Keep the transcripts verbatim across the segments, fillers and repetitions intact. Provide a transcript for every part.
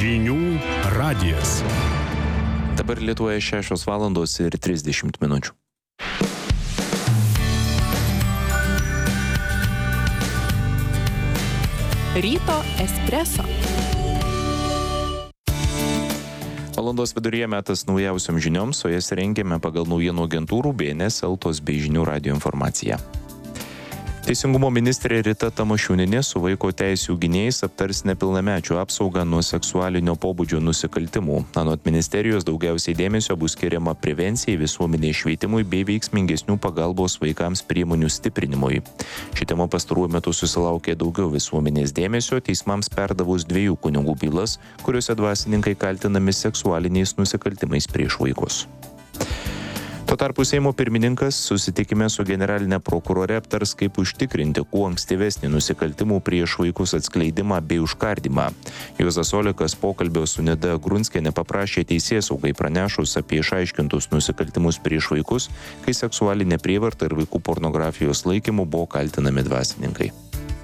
Žinių radijas. Dabar Lietuvoje šešios valandos ir trisdešimt minučių. Ryto espreso. Valandos viduryje metas naujausiom žinioms, o jas rengiame pagal naujienų agentūrų B N S, Eltos bei Žinių radijo informaciją. Teisingumo ministrė Rita Tamašunienė su vaiko teisių gynėjais aptars nepilnamečių apsaugą nuo seksualinio pobūdžio nusikaltimų. Anot ministerijos daugiausiai dėmesio bus skiriama prevencijai, visuomenės švietimui bei veiksmingesnių pagalbos vaikams priemonių stiprinimui. Ši tema pastaruoju metu susilaukė daugiau visuomenės dėmesio teismams perdavus dviejų kunigų bylas, kuriuose dvasininkai kaltinami seksualiniais nusikaltimais prieš vaikus. Tuo tarpu Seimo pirmininkas susitikime su generalinė prokurore aptars, kaip užtikrinti kuo ankstyvesnį nusikaltimų prieš vaikus atskleidimą bei užkardymą. Juozas Olekas pokalbio su Nida Grunskienė paprašė teisėsaugai pranešus apie išaiškintus nusikaltimus prieš vaikus, kai seksualinė prievarta ir vaikų pornografijos laikymu buvo kaltinami dvasininkai.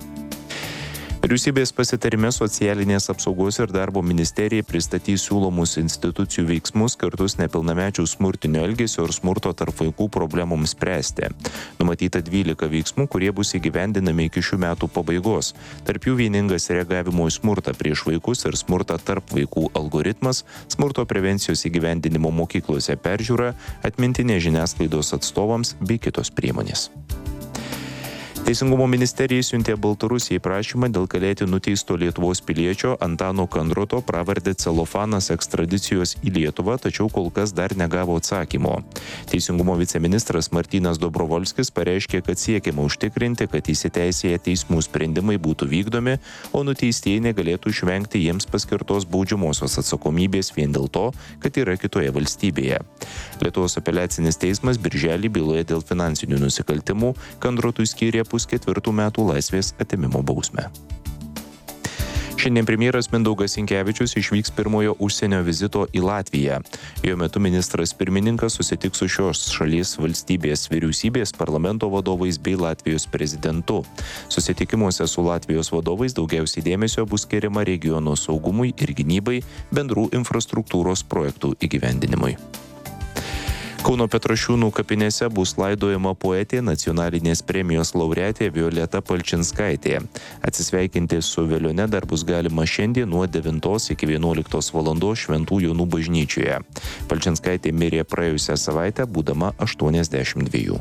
Vyriausybės pasitarime Socialinės apsaugos ir darbo ministerija pristatys siūlomus institucijų veiksmus skirtus nepilnamečių smurtinio elgesio ir smurto tarp vaikų problemoms spręsti. Numatyta dvylika veiksmų, kurie bus įgyvendinami iki šių metų pabaigos. Tarp jų vieningas reagavimo į smurtą prieš vaikus ir smurtą tarp vaikų algoritmas, smurto prevencijos įgyvendinimo mokyklose peržiūra, atmintinė žiniasklaidos atstovams bei kitos priemonės. Teisingumo ministerija siuntė Baltarusijai prašymą dėl kalėti nuteisto Lietuvos piliečio Antano Kandroto pravarde Celofanas ekstradicijos į Lietuvą, tačiau kol kas dar negavo atsakymo. Teisingumo viceministras Martynas Dobrovolskis pareiškė, kad siekiama užtikrinti, kad įsiteisėję teismų sprendimai būtų vykdomi, o nuteistieji negalėtų išvengti jiems paskirtos baudžiamosios atsakomybės vien dėl to, kad yra kitoje valstybėje. Lietuvos apeliacinis teismas birželį byloje dėl finansinių nusikaltimų Kandrotui skyrė pusketvirtų metų laisvės atėmimo bausmę. Šiandien premjeras Mindaugas Sinkevičius išvyks pirmojo užsienio vizito į Latviją. Jo metu ministras pirmininkas susitiks su šios šalies valstybės vyriausybės, parlamento vadovais bei Latvijos prezidentu. Susitikimuose su Latvijos vadovais daugiausiai dėmesio bus skiriama regiono saugumui ir gynybai, bendrų infrastruktūros projektų įgyvendinimui. Kauno Petrašiūnų kapinėse bus laidojama poetė, nacionalinės premijos laureatė Violeta Palčinskaitė. Atsisveikinti su velione dar bus galima šiandien nuo devintos iki vienuoliktos valandos Šventų Jonų bažnyčioje. Palčinskaitė mirė praėjusią savaitę, būdama aštuoniasdešimt dviejų.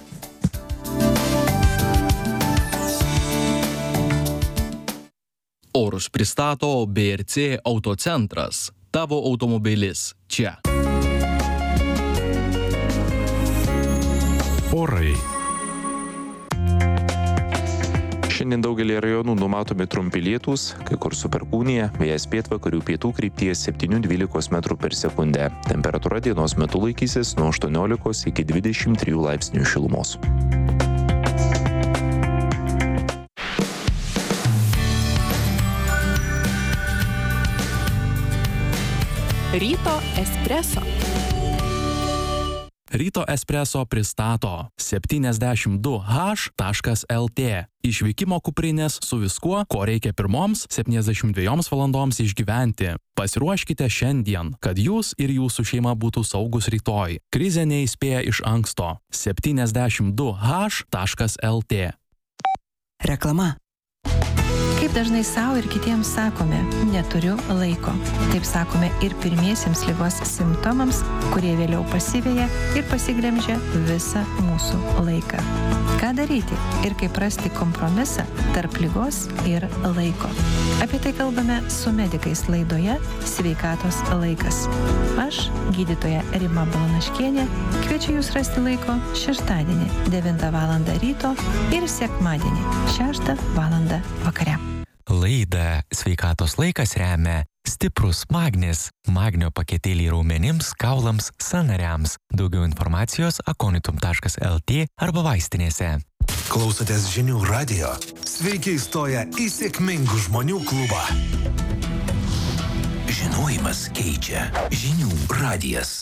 Orus pristato B R C Autocentras. Tavo automobilis čia. Orai. Šiandien daugelį rajonų numatomi trumpi lietūs, kai kur su perkūnija, vėjas pietvakarių pietų krypties septyni dvylika metrų per sekundę. Temperatūra dienos metu laikysis nuo aštuoniolikos iki dvidešimt trijų laipsnių šilumos. Ryto espreso. Ryto espreso pristato septyniasdešimt du H taškas L T. Išvykimo kuprinės su viskuo, ko reikia pirmoms septyniasdešimt dviejoms valandoms išgyventi. Pasiruoškite šiandien, kad jūs ir jūsų šeima būtų saugus rytoj. Krizė neįspėja iš anksto. septyniasdešimt du H taškas L T. Reklama. Kaip dažnai savo ir kitiems sakome, neturiu laiko. Taip sakome ir pirmiesiems ligos simptomams, kurie vėliau pasiveja ir pasiglemžia visą mūsų laiką. Ką daryti ir kaip rasti kompromisą tarp ligos ir laiko? Apie tai kalbame su medikais laidoje Sveikatos laikas. Aš, gydytoja Rima Balanaškienė, kviečiu jūs rasti laiko šeštadienį devintą valandą ryto ir sekmadienį šeštą valandą vakare. Laidą Sveikatos laikas remia Stiprus Magnis, magnio paketėlį raumenims, kaulams, sąnariams. Daugiau informacijos akonitum taškas L T arba vaistinėse. Klausotės Žinių radijo? Sveiki įstoję į sėkmingų žmonių klubą. Žinojimas keičia. Žinių radijas.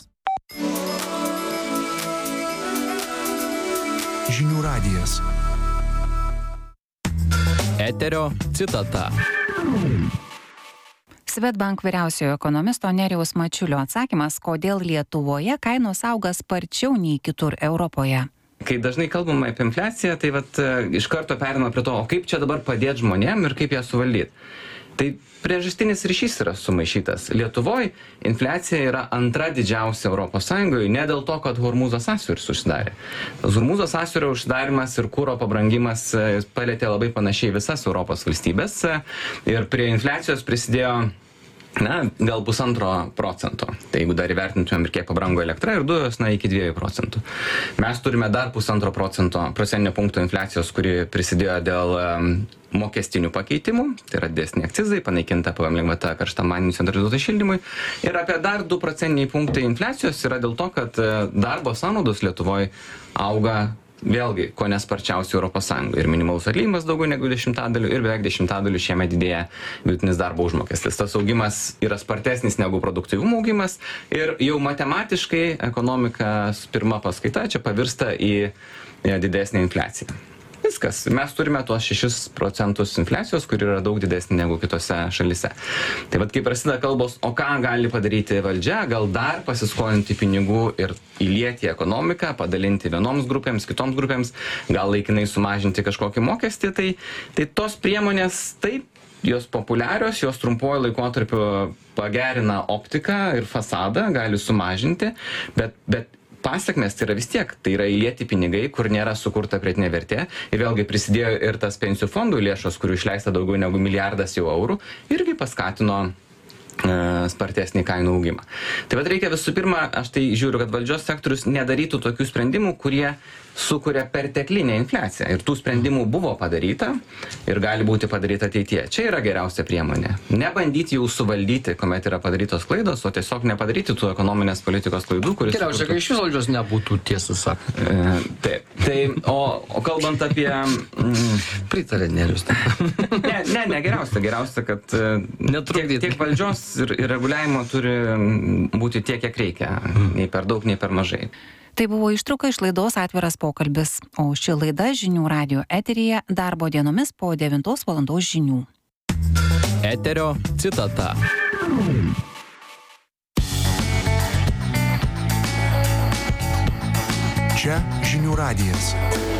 Žinių radijas. Eterio citata. Swedbank vyriausiojo ekonomisto Nerijaus Mačiulio atsakymas, kodėl Lietuvoje kainos auga sparčiau nei kitur Europoje. Kai dažnai kalbama apie infliaciją, tai vat, iš karto perinama prie to, o kaip čia dabar padėti žmonėm ir kaip ją suvaldyti. Tai priežastinis ryšys yra sumaišytas. Lietuvoje infliacija yra antra didžiausia Europos Sąjungoje, ne dėl to, kad Hormūzo sąsiauris užsidarė. Hormūzo sąsiaurio užsidarimas ir kuro pabrangimas palėtė labai panašiai visas Europos valstybės ir prie infliacijos prisidėjo na, gal pusantro procento. Tai jeigu dar įvertintumėm ir kiek pabrango elektra ir dujos, na, iki dviejų procentų. Mes turime dar pusantro procento procentinio punkto infliacijos, kuri prisidėjo dėl um, mokestinių pakeitimų, tai yra didesni akcizai, panaikinta P V M lengvata karštam vandeniui centralizuotam šildymui. Ir apie dar du procentiniai punktai infliacijos yra dėl to, kad darbo sąnaudos Lietuvoje auga vėlgi, ko nesparčiausiai Europos Sąjungoje. Ir minimalus atlyginimas daugiau negu dešimtadalių ir beveik dešimtadalių šiemet didėja vidutinis darbo užmokestis. Tas augimas yra spartesnis negu produktyvumo augimas ir jau matematiškai ekonomikos pirma paskaita čia pavirsta į didesnę infliaciją. Viskas. Mes turime tuos šešis procentus infliacijos, kur yra daug didesnė negu kitose šalise. Tai vad, kai prasideda kalbos, o ką gali padaryti valdžia, gal dar pasiskolinti pinigų ir įlieti į ekonomiką, padalinti vienoms grupėms, kitoms grupėms, gal laikinai sumažinti kažkokį mokestį, tai, tai tos priemonės taip, jos populiarios, jos trumpuoju laikotarpiu pagerina optiką ir fasadą, gali sumažinti, bet, bet pasiekmes tai yra vis tiek, tai yra įlieti pinigai, kur nėra sukurta pridėtinė vertė. Ir vėlgi prisidėjo ir tas pensijų fondų lėšos, kurių išleista daugiau negu milijardas jau eurų, irgi paskatino e, spartesnį kainų augimą. Tai vad reikia visų pirma, aš tai žiūriu, kad valdžios sektorius nedarytų tokių sprendimų, kurie sukuria perteklinę infliaciją. Ir tų sprendimų buvo padaryta ir gali būti padaryta ateityje. Čia yra geriausia priemonė. Nebandyti jau suvaldyti, kuomet yra padarytos klaidos, o tiesiog nepadaryti tų ekonominės politikos klaidų, kuris... Geriausia, kad iš viso valdžios nebūtų, tiesą sakant. E, taip. Tai, o, o kalbant apie... Mm, pritarė Nerius. ne, ne, ne geriausia. Geriausia, kad tiek, tiek valdžios ir, ir reguliavimo turi būti tiek, kiek reikia. Nei per daug, nei per mažai. Tai buvo ištrauka iš laidos Atviras pokalbis, o ši laida Žinių radijo eteryje darbo dienomis po devintos valandos žinių. Eterio citata. Čia Žinių radijas.